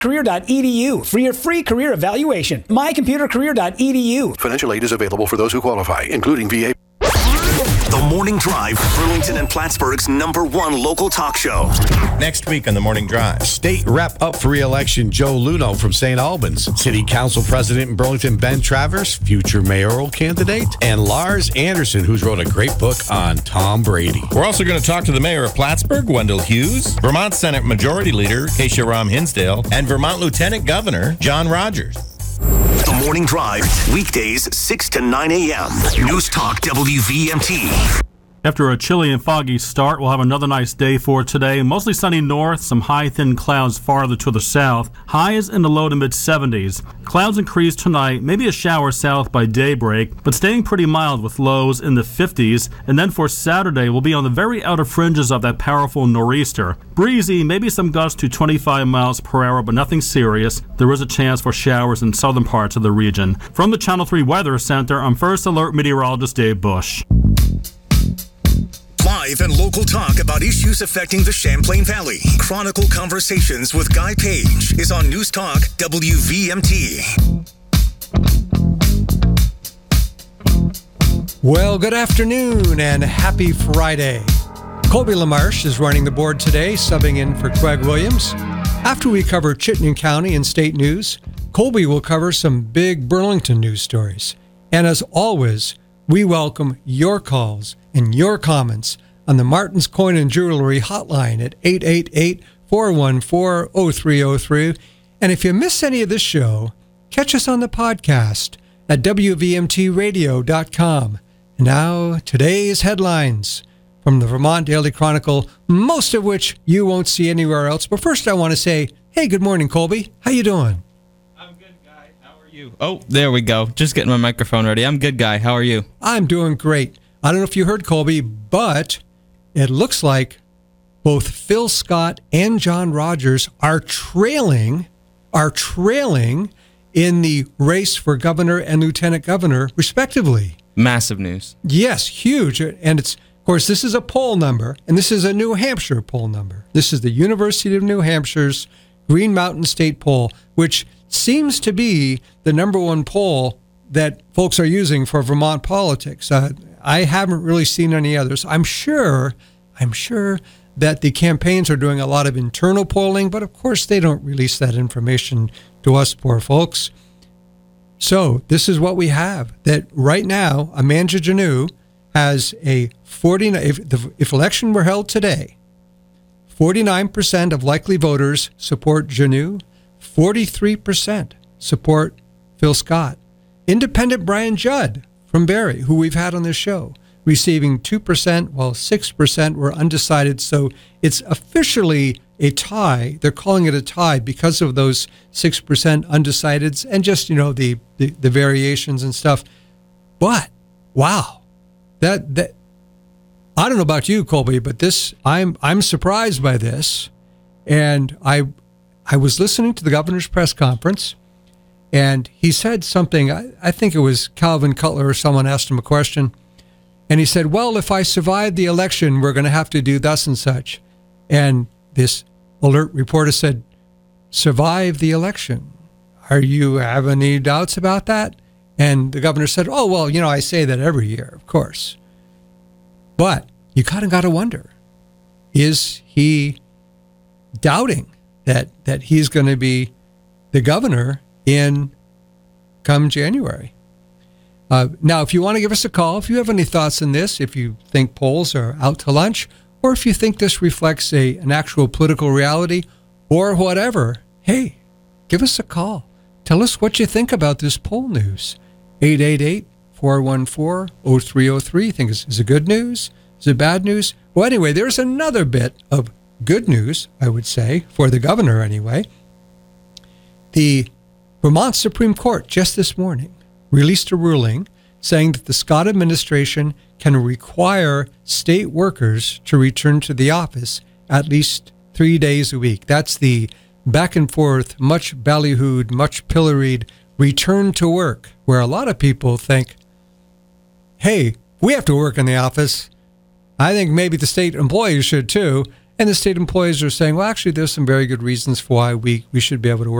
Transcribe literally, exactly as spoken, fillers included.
career dot e d u for your free career evaluation. my computer career dot e d u. Financial aid is available for those who qualify, including V A. The Morning Drive, Burlington and Plattsburgh's number one local talk show. Next week on The Morning Drive. State rep up for re-election Joe Luno from Saint Albans. City Council President in Burlington Ben Travers, future mayoral candidate. And Lars Anderson, who's wrote a great book on Tom Brady. We're also going to talk to the mayor of Plattsburgh, Wendell Hughes, Vermont Senate Majority Leader Keisha Ram Hinsdale, and Vermont Lieutenant Governor John Rogers. The Morning Drive, weekdays six to nine a.m. News Talk W V M T. After a chilly and foggy start, we'll have another nice day for today. Mostly sunny north, some high, thin clouds farther to the south. Highs in the low to mid-seventies. Clouds increase tonight, maybe a shower south by daybreak, but staying pretty mild with lows in the fifties. And then for Saturday, we'll be on the very outer fringes of that powerful nor'easter. Breezy, maybe some gusts to twenty-five miles per hour, but nothing serious. There is a chance for showers in southern parts of the region. From the Channel three Weather Center, I'm First Alert Meteorologist Dave Bush. Live and local talk about issues affecting the Champlain Valley. Chronicle Conversations with Guy Page is on News Talk W V M T. Well, good afternoon and happy Friday. Colby LaMarche is running the board today, subbing in for Craig Williams. After we cover Chittenden County and state news, Colby will cover some big Burlington news stories. And as always, we welcome your calls and your comments on the Martin's Coin and Jewelry hotline at eight eight eight, four one four, zero three zero three. And if you miss any of this show, catch us on the podcast at w v m t radio dot com. And now, today's headlines from the Vermont Daily Chronicle, most of which you won't see anywhere else. But first, I want to say, hey, good morning, Colby. How you doing? I'm good, Guy. How are you? Oh, there we go. Just getting my microphone ready. I'm good, Guy. How are you? I'm doing great. I don't know if you heard, Colby, but it looks like both Phil Scott and John Rogers are trailing, are trailing in the race for governor and lieutenant governor, respectively. Massive news. Yes, huge. And it's, of course, this is a poll number, and this is a New Hampshire poll number. This is the University of New Hampshire's Green Mountain State poll, which seems to be the number one poll that folks are using for Vermont politics. Uh, I haven't really seen any others. I'm sure, I'm sure that the campaigns are doing a lot of internal polling, but of course they don't release that information to us poor folks. So this is what we have, that right now, Amanda Janot has a forty-nine, if the if election were held today, forty-nine percent of likely voters support Janot, forty-three percent support Phil Scott. Independent Brian Judd from Barrie, who we've had on this show, receiving two percent, while six percent were undecided. So it's officially a tie. They're calling it a tie because of those six percent undecideds and just, you know, the, the, the variations and stuff. But, wow, that that I don't know about you, Colby, but this, I'm I'm surprised by this. And I I was listening to the governor's press conference, and he said something, I, I think it was Calvin Cutler or someone asked him a question, and he said, well, if I survive the election, we're going to have to do thus and such. And this alert reporter said, survive the election. Are you have any doubts about that? And the governor said, oh, well, you know, I say that every year, of course. But you kind of got to wonder, is he doubting that that he's going to be the governor in come January? Uh, now, if you want to give us a call, if you have any thoughts on this, if you think polls are out to lunch, or if you think this reflects a an actual political reality, or whatever, hey, give us a call. Tell us what you think about this poll news. eight eight eight, four one four, zero three zero three. Think is, is it good news? Is it bad news? Well, anyway, there's another bit of good news, I would say, for the governor anyway. The Vermont Supreme Court just this morning released a ruling saying that the Scott administration can require state workers to return to the office at least three days a week. That's the back and forth, much ballyhooed, much pilloried return to work, where a lot of people think, hey, we have to work in the office. I think maybe the state employees should too. And the state employees are saying, well, actually, there's some very good reasons for why we, we should be able to work